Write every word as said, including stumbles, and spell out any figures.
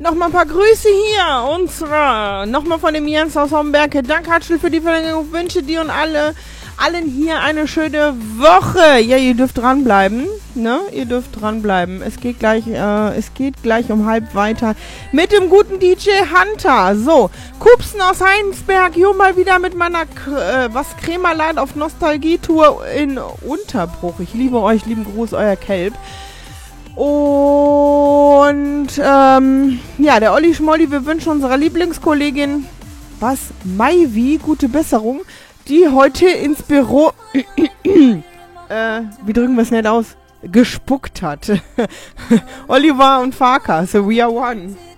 nochmal ein paar Grüße hier. Und zwar nochmal von dem Jens aus Homberg. Danke, Hatschel, für die Verlängerung. Wünsche dir und alle, allen hier eine schöne Woche. Ja, ihr dürft dranbleiben. Ne? Ihr dürft dranbleiben. Es geht gleich, äh, es geht gleich um halb weiter mit dem guten D J Hunter. So, Kupsen aus Heinsberg. Jo, mal wieder mit meiner äh, was Krämerlein auf Nostalgie-Tour in Unterbruch. Ich liebe euch. Lieben Gruß, euer Kelb. Und ähm, ja, der Olli Schmolli, wir wünschen unserer Lieblingskollegin, was, Maivi, gute Besserung, die heute ins Büro, äh, wie drücken wir es nicht aus, gespuckt hat. Oliver und Farkas, so we are one.